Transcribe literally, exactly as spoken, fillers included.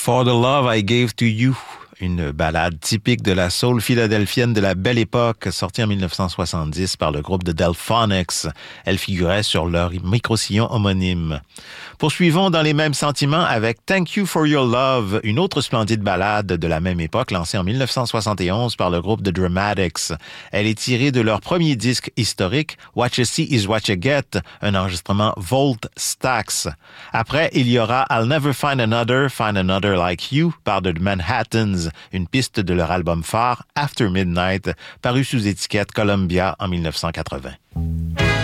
For the Love I Gave to You, une ballade typique de la soul philadelphienne de la Belle Époque, sortie en dix-neuf cent soixante-dix par le groupe de Delphonics. Elle figurait sur leur micro-sillon homonyme. Poursuivons dans les mêmes sentiments avec Thank You for Your Love, une autre splendide ballade de la même époque, lancée en dix-neuf cent soixante et onze par le groupe The Dramatics. Elle est tirée de leur premier disque historique, What You See Is What You Get, un enregistrement Volt Stax. Après, il y aura I'll Never Find Another, Find Another Like You par The Manhattans, une piste de leur album phare After Midnight, paru sous étiquette Columbia en dix-neuf cent quatre-vingts.